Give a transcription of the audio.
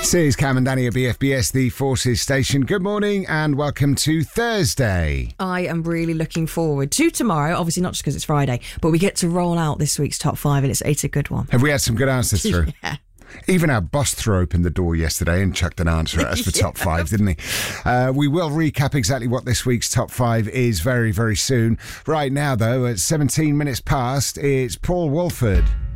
This is Cam and Danny at BFBS, the Forces Station. Good morning and welcome to Thursday. I am really looking forward to tomorrow, obviously not just because it's Friday, but we get to roll out this week's top five and it's a good one. Have we had some good answers through? Yeah. Even our boss threw open the door yesterday and chucked an answer at us for top five, didn't he? We will recap exactly what this week's top five is very, very soon. Right now, though, at 17 minutes past, it's Paul Woolford.